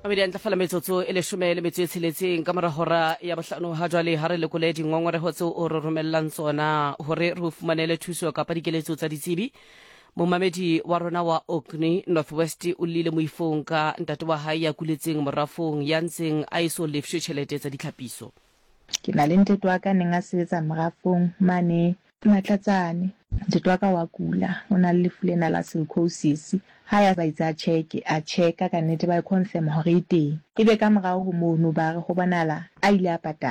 Mamedi a ntlafala metsotso e leshome le metso e tsheletseng ka mora hora ya bohlano ha jwale ha re lekole dingongoreho tseo o re romellang tsona hore re o fumanele thuso kapa dikeletso tsa ditsebi. Momamedi wa rona wa Orkney Northwest o lile moifong ka ntate wa hae ya kuletseng morafong ya ntseng a eso lefshe tjhelete tsa ditlhapiso. Ke na le ntate wa ka neng a sebetsa morafong mane Matlatsane. Ntate wa ka wa kula o na le lefu lena la silicosis. Ha ya ba itsa a checka ka nnete ba confirm hore e teng. Ebe ka morao ho mono ba re ho bonala a ile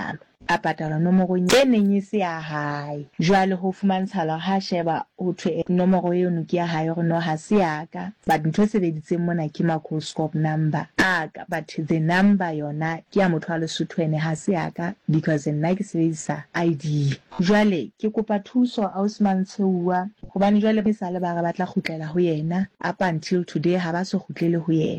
a patalwa nomorong e neng e se ya hae. Jwale ho fumantshala ha sheba ho thwe nomoro eo no ke ya hae hore no ha se ya ka. But ntho e sebeditseng mona ke microscope number but the number yona ke ya motho a Lesotho ene ha se ya ka because nna ke sebedisa ID. Jwale ke kopa thuso Ausman Tsheua hobane jwale ba sa le ba batla kgutlela ho yena up until today ha ba se kgutlele ho yena.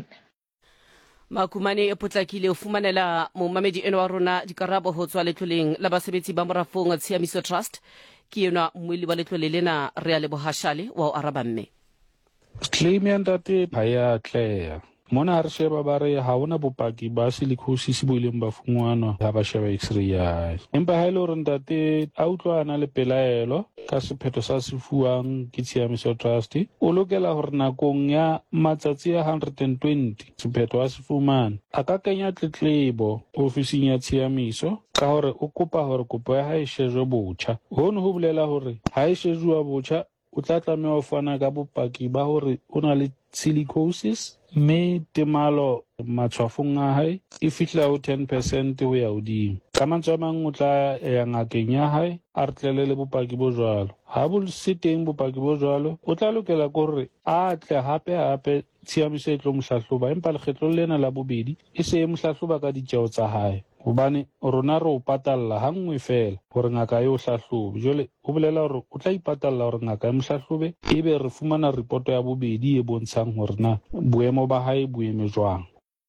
Makumane e potlakile o fumanela momamedi eno wa rona dikarabo ho tswa letloleng la basebetsi ba morafong Tshiamiso Trust ke yena mmili wa letlole lena re a lebohashale wa o araba mme. Claim ya ntate ha ya clear. Mona re sheba ba re ha ona bopaki ba silicosis bo ileng ba fungwana ha ba sheba x-ray ya empa ha ile hore ntate a utlwana le pelaelo ka sephetho sa sefuang ke Tshiamiso Trust o lokela hore nakong ya matsatsi a 120 sephetho a sefumana a ka kenya tletlebo ofising ya Tshiamiso ka hore o kopa hore kopo ya hae shejwe botjha. Hono ho bolela hore ha e shejwa botjha o tla tlameha ho fana ka bopaki ba hore o na le silicosis mme temalo matshwafong a hae e fihla ho 10% ho ya hodimo. Ka mantswe a mang o tla ya ngakeng ya hae a re tlele le bopaki bo jwalo. Ha bo se teng bopaki bo jwalo o tla lokela ko hore a tle hape Tshiamiso e tlo mohlahloba empa lekgetlo lena la bobedi e se e mohlahloba ka ditjeo tsa hae hobane rona re o patalla ha nngwe fela hore ngaka e o hlahlobe. Jwale ho bolela hore o tla ipatalla hore ngaka e mohlahlobe ebe re fumana repoto ya bobedi e bontshang hore na boemo ba hae bo eme jwang.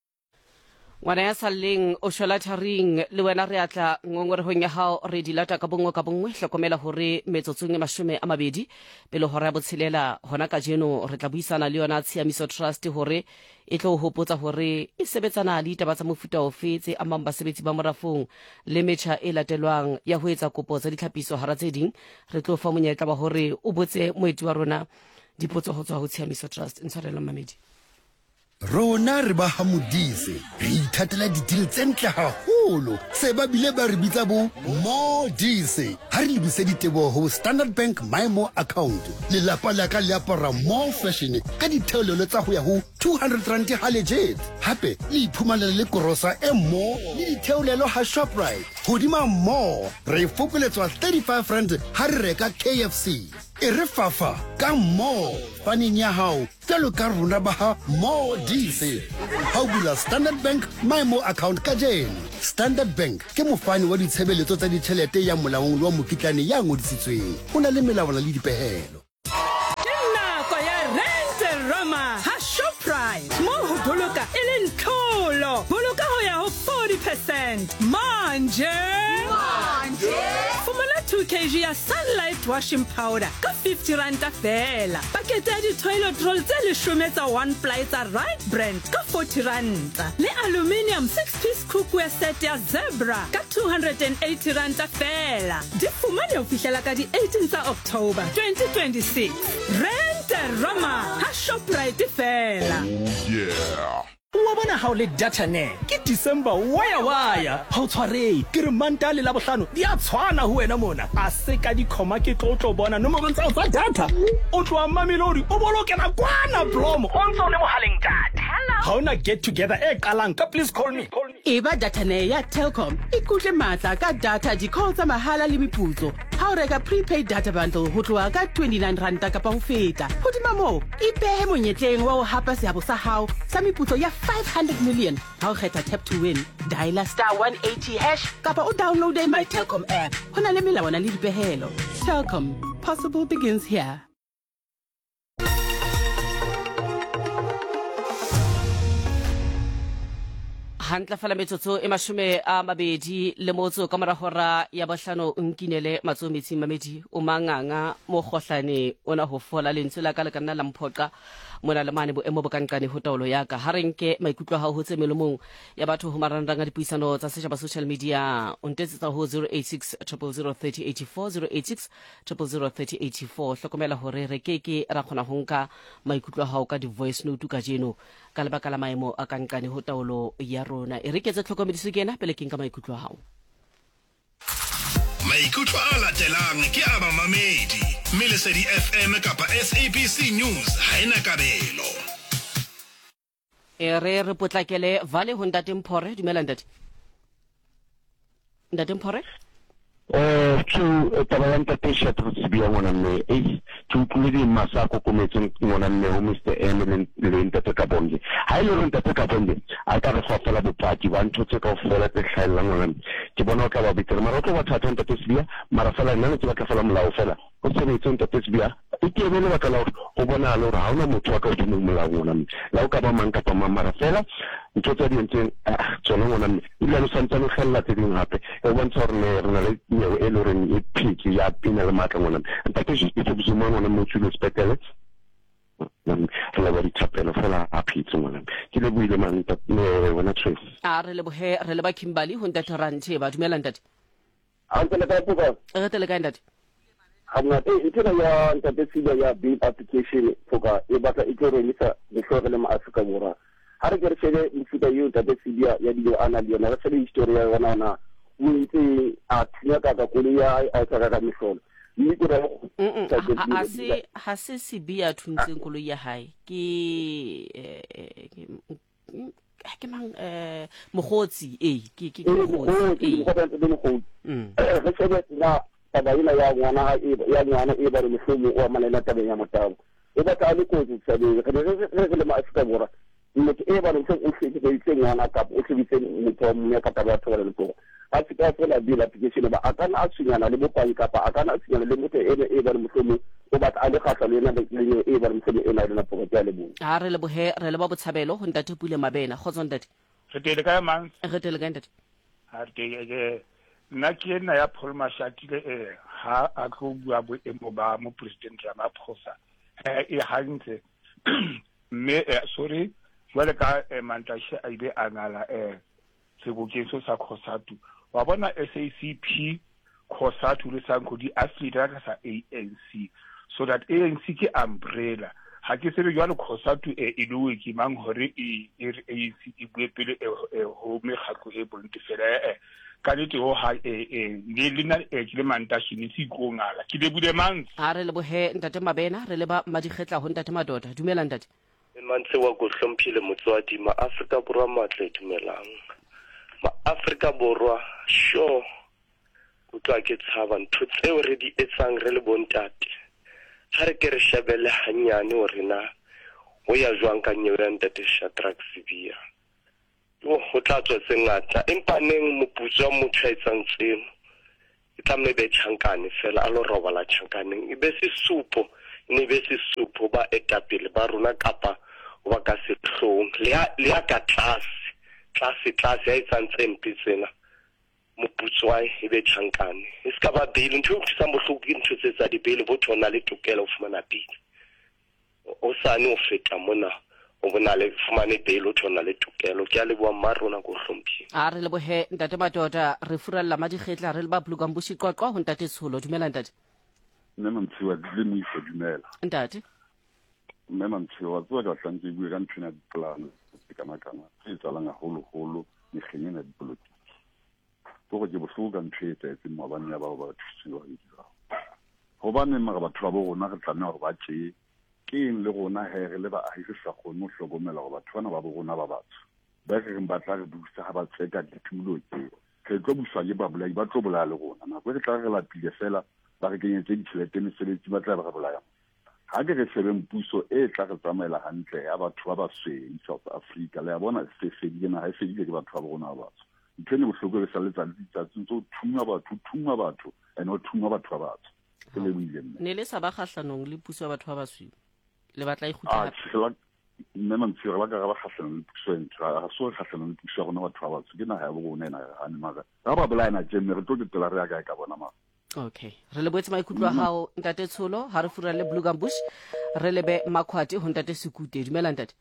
Ngwana ya saleng o shola tharing le wena re atla ngongorehong ya hao re dilata ka bongwe hlokomela hore metsotsong e 20 pele hora ya botshelela hona ka jeno re tla buisana le yona Tshiamiso Trust hore e tlo hopotsa hore e sebetsana le ditaba tsa mofuta ofe tse amang basebetsi ba morafong le metjha e latelwang ya ho etsa kopo tsa ditlhapiso hara tse ding. Re tlo fa monyetla wa hore o botse moeti wa rona dipotso ho tswa ho Tshiamiso Trust. Ntshwarela mamedi. Rona re ba hamodise re ithatela ditiro tse ntle haholo se ba bile ba re bitsa bo Modise. Ha re lebise ditebo ho Standard Bank MyMo account le lapa la ka le apara more fashion ka ditheolelo tsa ho ya ho 200 rand ha legit. Hape le iphumanela le korosa e mo le ditheolelo ha Shoprite. Hodima mo re fopeletswa 35 rand ha re reka KFC. E re fafa ka mo faneng ya hao telo ka rona ba ha Modise. Ha o bula Standard Bank MyMo account ka jeno. Standard Bank ke mofani wa ditshebeletso tsa ditjhelete ya molaong wa mokitlane ya ngodisitsweng. Ho na le melawana le dipehelo. Nako ya Rent Roma ha Shoprite mo ho boloka e le ntlolo. Boloka ho ya ho 40% manje. Fumana 2 kg ya Sunlight washing powder ka 50 rand fela. Pakete ya di-toilet roll tse 10 tsa 1 ply tsa Right Brand ka 40 rand. Le aluminium 6-piece cookware set ya Zebra ka 280 rand fela. Di fumane ho fihlela ka di 18 tsa October 2026. Rent Roma ha Shoprite fela. Yeah. Wa bona ha o le data ne ke December waya ha o tshware ke re manta le la bohlano di a tshwana ho wena mona a se ka di khoma ke tlo bona nomoro tsa tsa data o tlo mamelodi o bolokela kwana promo o ntse o le mohaleng data ha ona get together e qalang ka please call me Eba data ne ya Telkom ikutle matla ka data di call tsa mahala le meputso. Ha o reka prepaid data bundle ho tloha ka 29 rand kapa ho feta. Hodima mo ipehe monyetleng wa ho hapa seabo sa hao sa meputso ya 500 million. Ha o kgetha tap to win dial *180# kapa o download my Telkom app. Hona le melawana le dipehelo. Telkom, possible begins here. Hantla fala metsotso e 20 le motso ka mora hora ya bohlano nkinele matsometsi mamedi o manganga mo kgohlane ona ho fola lentswe la ka le kana la mphoqa mona le mane boemo bo kankane ho taolo ya ka ha re nke maikutlo a hao ho tse melomong ya batho ho marangrang a dipuisano tsa setjhaba social media o ntetsetsa ho 086 000 3084 086 000 3084 hlokomela hore re keke ra khona ho nka maikutlo a hao ka di-voice note ka jeno ka lebaka la maemo a kankane ho taolo ya rona e re ketse tlhokomediso kena pele ke nka maikutlo a hao. Maikutlo a latelang ke a bamamedi mme Lesedi FM kapa SABC News ha ena kabelo. Re potlakele vale ho Ntate Mphore dumela ntate. Ntate Mphore to tabanta pesha to sibia ngona mme to kulidi masako kometseng ngona mme ho Mr M le Ntate Kabonge ha ile re Ntate Kabonge a ka re fafela bopaki ba ntho tse ka ofela tse hlahella ngona ke bona o ka ba bitere mara tlo ba thatha Ntate Sibia mara fela nna ke ba ka fela molao fela o tsebetse Ntate Sibia e ke bele ba ka la go bona le ha ona motho wa ka o mo molao ngona la o ka ba mang ka pa mara fela ntho tse di ntseng tsona ngona mme ile lo santsane khella tse ding hape e bontsha hore re na le nyewe e le reng e phiki ya pina le matla ngona Ntate ke go buzuma ngona mo tshilo spetele la ba di thapelo fela a phitse ngona ke le buile mang ne wena tshwe a re le bohe re le ba Kimberley ho Ntate Ranthe ba dumela ntate a ntse le ka puka re tele ka ntate hamna itena ya Ntate Sibia ya bill application foka e batla e tlo relisa dihlore le maAfrika Borwa ha re ke re shebe mfuta yo Ntate Sibia ya dilo ana le yona re shebe history ya yona na o itse a tsnya ka kole ya a tsaka ka mihlola ni go re ha se Sibia thuntseng koloi ya hae ke mang mogotsi ke mogotsi re shebe na taba ina ya ngwana e ba re mehlomo o amanela tabeng ya motabo e ba ka le kotsi tsabeng re le maAfrika Borwa motho e ba re se o fetse ke itse ngwana ka o tlebise motho mo ka taba ya thola le go a tsika fela bill application ba akana a tshinyana le bopaki kapa akana a tshinyana le motho e ba re mehlomo o batla a le khatla le yena le e ba re mehlomo e na le na pokote ya le bo ha re le bohe re le ba botshabelo ho Ntate Pule Mabena khotso ntate re tele ka mang re tele ka ntate ha ke nna ke nna ya Paul Mashatile ha a tlo bua boemo ba mo president Ramaphosa e hantse mme sorry jwale ka Mantashe a ile a ngala sebokeng sa Khosatu wa bona SACP Khosatu le Sanko di affiliate ka sa ANC so that ANC ke umbrella ha ke sebe jwale Khosatu e lowe ke mang hore ANC e bue pele ho mekhatlo e bontifela ka nete ho ha le lena ke le Mantashe ni se go ngala ke le bude mang ha re le bohe Ntate Mabena re le ba madikgetla ho Ntate Madoda dumela ntate mantse wa go hlomphile motswadi maAfrika Borwa matle dumelang maAfrika Borwa sure go tla ke tshaba ntho tseo re di etsang re le bontate ha re ke re shebele hanyane o rena o ya jwang ka nyewe ya Ntate Shadrack Sibia ho tla tswa tsengata empa neng moputso wa motho a etsang tseno e tlamele be tjhankane fela a lo robala tjhankaneng e be se supo ne be se supo ba etapele ba rona kapa wa ka sehlong le ya ka tlase ya etsang tsempe tsena moputso wa e be tjhankane e ska ba bail ntho ke sa bohloko ke ntho tse tsa di bail bo thona le tokelo ho fumana bail o sane o feta mona o bona le fumane bail o thona le tokelo ke a le bua marona go hlomphi a re le bohe Ntate Madoda re furalla madikgetla re le ba bluka mbushi qoqwa ho Ntate Tsholo dumela ntate nna mtsiwa le mo iso dumela ntate nna mtsiwa tswa ka tlantse bue ka nthina di plan ka makana se tsalang a holo mekgenyena di politiki go ke bohloko ka ntho e tsetse mo bana ba ba thusiwa dira go bane mara batho ba bona re tlamela go ba tse ke eng le gona here le ba a se sa gone o hlokomela go batho bana ba bona ba batho ba re ba tla re busa ha ba tseka ditulo ke tlo busa le ba bolai ba tlo bola le gona na go re tla re la pile fela ba re kenyetse ditšhelete mesebetsi ba tla ba bolaya ha ke re shebeng puso e tla re tsamaela hantle ya batho ba ba sweng South Africa le ya bona se fedile na ha se dile ke batho ba bona ba batho ntene bohloko le sa letsa ntso thunga batho ene o thunga batho ba batho ke le buile ne le sa ba khahlanong le puso ya batho ba basweu le batla e khutla nne mantsi re ba ka ba khahlanong le puso entra ha so khahlanong le puso ya gona batho ba batho ke na ha bo bona ena ha ni mara ga ba bolayana jemme re tlo ditela re ya ka bona ma okay re le boetse maikutlo a hao ntate Tsholo ha re fura le Blue Gum Bush re lebe Makhwati ho ntate Sekute dumela ntate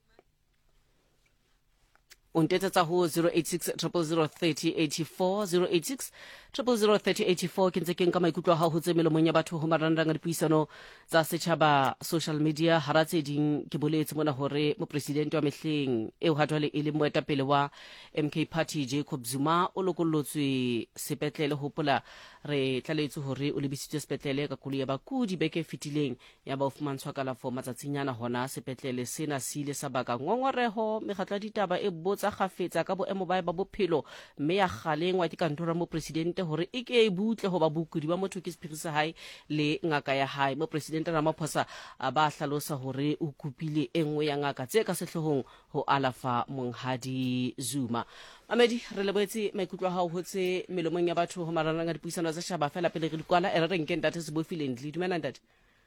o ntetsetsa ho 086 000 3084 086 000 3084 ke ntse ke nka maikutlo a hao ho tsemelo monya batho ho maranrang a dipuisano tsa setjhaba social media hara tse ding ke boletse mona hore mo president wa mehleng eo ha jwale e le moetapele wa MK Party Jacob Zuma o lokollotswe sepetlele hopola re tlaletse hore o lebisitswe sepetlele ka kulu ya bakudi beke fitileng ya ba o fumantshwa kalafo matsatsinyana hona sepetlele sena sile sa baka ngongoreho megatla ditaba e botsa gafetsa ka boemo ba bophelo mme ya galengwa ke kantora mo president hore e ke e butle ho ba bokudi ba motho ke sephiri sa hae le ngaka ya hae mo president Ramaphosa ba hlalosa hore o kupile engwe ya ngaka tse ka sehlohong ho alafa monghadi Zuma. Mamedi re lebetse maikutlo ha o hotse melomong ya batho ho maranang a dipuisano tsa shaba fela pele re dikwala e re re nkeng tate Sebofile ndli dumela ntate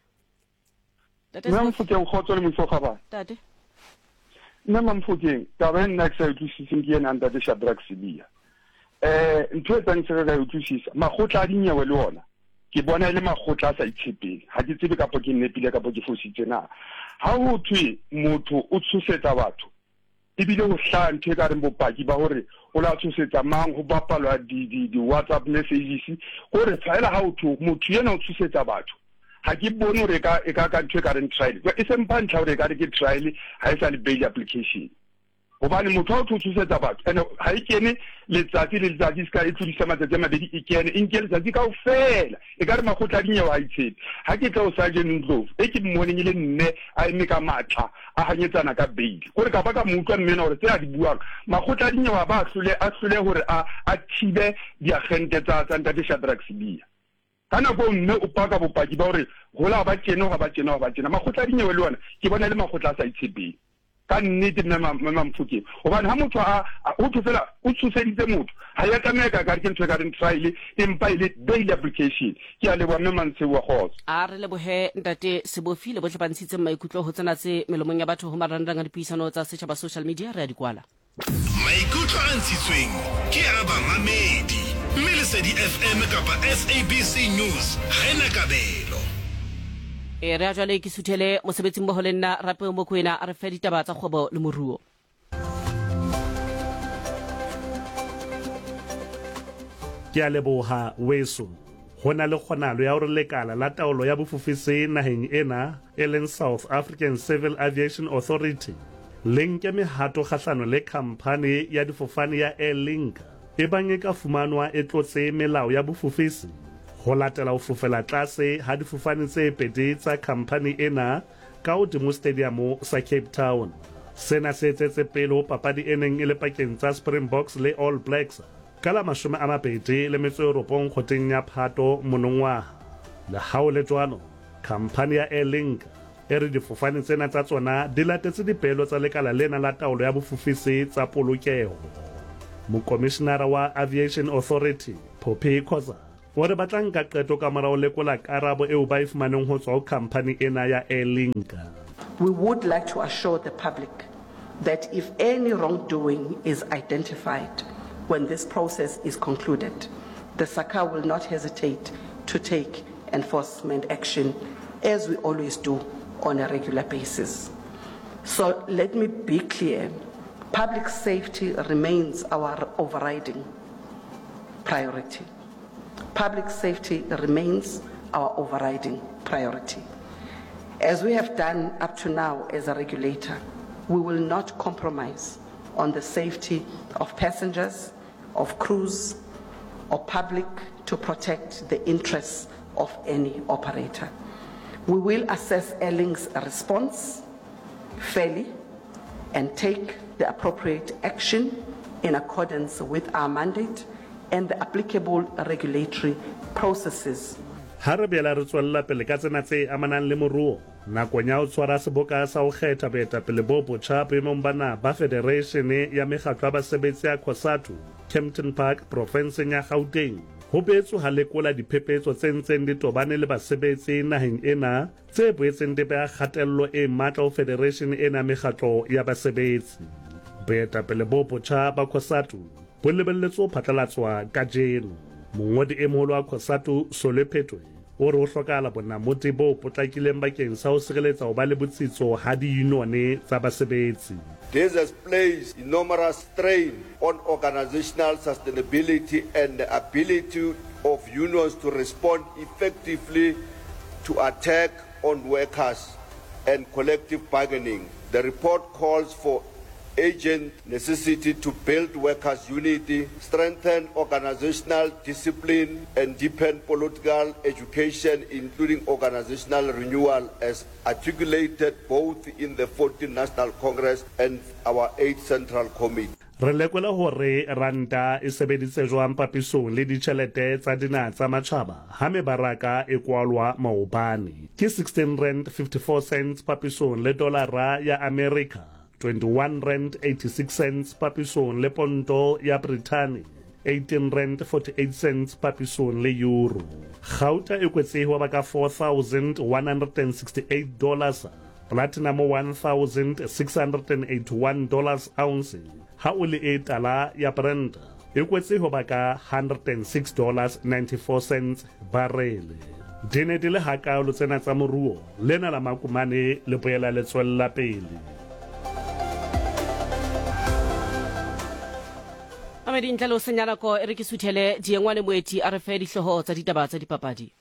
nna mfokeng khotso le mfokga ba tate nna mfokeng taba nna ke sa utlwisising ke yena ntate Shadrack Sibiya ntho tsa ntse ka utlwisisa makgotla a dinyewe le ona ke bona ile makgotla sa itshepeng ha ke tsebe kapo ke nepile kapo ke fositse na ha ho thwe motho o tshosetsa batho ibile ho hla nthe ka reng bopaki ba hore o la tshosetsa mang ho bapalwa di WhatsApp messages hore tsaela ha ho thwe motho yena o tshosetsa batho ha ke bone hore e ka ntho ka reng trial e sempa ntla hore ka re ke trial ha e sa le bail application hobane motho a tshosetsa batho ene ha e kene letsatsi ska e tlodisa matsatsi a mabedi e kene e nke letsatsi kaofela e ka re makgotla a dinyewe a itshepe ha ke tla o Sergeant Ndlovu e ke mmoneng le nne a eme ka matla a hanyetsana ka bail gore ka ba ka motho a mmena hore tse a di buang makgotla a dinyewe ba hlole hore a thibe diagente tsa ntate Shadrack Sibiya kana go mme o paka bopaki ba hore gola ba tsena makgotla a dinyewe le ona ke bona le makgotla a sa itshepeng ka nnete mama Mfokeng hobane ha motho o thofela o tshoseditse motho ha ya tsameka ka re ntho ka reng trial empa ile bail application ke a le bona mantse wa khotso a re le bohe ntate Sebofile bo tlabantshitse maikutlo ho tsena tse melomong ya batho ho marandang a dipuisano tsa setjhaba social media re a dikwala maikutlo a ntshitsweng ke a ba mamedi mme Lesedi FM kapa SABC News ha ena kabelo re a jwale ke suthele mosebetsing mmoho le nna rape mo kwena a re fe ditaba tsa kgwebo le moruo ke a leboha weso hona le kgonalo ya hore lekala la taolo ya bofofisi naheng ena e leng South African Civil Aviation Authority lenke mehato kgahlano le khamphane ya difofane ya Air Link e bang e ka fumanwa e tlotse melao ya bofofisi ho latela ho fofela tlase ha difofane tse pedi tsa khamphane ena ka hodimo stadium sa Cape Town. Sena se etsetse pele ho papadi eneng e le pakeng tsa Springboks le All Blacks ka la 29 kgoteng ya Phato monongwaha. Le ha ho le jwalo khamphane ya Air Link e re difofane tsena tsa tsona di latetse dipehelo tsa lekala lena la taolo ya bofofisi tsa polokeho. Mokomishenara wa Aviation Authority Phophi Khoza o re batlang ka qeto ka morao lekola karabo eo ba ifumaneng ho tswa ho khamphane ena ya Air Link. We would like to assure the public that if any wrongdoing is identified when this process is concluded, the SACA will not hesitate to take enforcement action as we always do on a regular basis. So let me be clear, public safety remains our overriding priority. Public safety remains our overriding priority. As we have done up to now as a regulator, we will not compromise on the safety of passengers, of crews, or public to protect the interests of any operator. We will assess Air Link's response fairly and take the appropriate action in accordance with our mandate and the applicable regulatory processes. Harabela re tswella pele ka tsena tse amanang le moruo nakong ya ho tshwara seboka sa ho kgetha boetapele bo botjha boemong bana ba Federation ya Mekgatlo ya Basebetsi ya COSATU Kempton Park provinseng ya Gauteng ho beetswe ha lekola diphephetso tse ntseng di tobane le basebetsi naheng ena tse boetseng di beha kgatello e matla ho Federation ena mekgatlo ya basebetsi. Boetapele bo botjha ba COSATU bo lebelletswe ho phatlalatswa ka jeno. mongodi e moholo wa COSATU Solephetwe o re ho hlokahala bonamodi bo potlakileng bakeng sa ho sireletsa ho ba le botsitso ha di-unione tsa basebetsi. This has placed enormous strain on organizational sustainability and the ability of unions to respond effectively to attack on workers and collective bargaining. The report calls for urgent necessity to build workers' unity, strengthen organizational discipline, and deepen political education, including organizational renewal, as articulated both in the 14th National Congress and our 8th Central Committee. Re lekola hore ranta e sebeditse jwang papisong le ditjhelete tsa dinaha tsa matjhaba ha mebaraka e kwalwa maobane ke 16 rand 54 cents papisong le dolara ya America, 21 rand 86 cents papisong le ponto ya Britain, 18 rand 48 cents papisong le euro. Gauta e kwetsehwa baka $4,168, platinum $1,681 ounce. Ha o le e tala ya Brent e kwetsehwa baka $106.94 barele. Dine di le hakalo tsena tsa moruo lena la makumane le boela le tswella pele. Amedi ntlalo senyana ko e re ke suthele diengwane moeti a re fe dihloho tsa ditaba tsa dipapadi.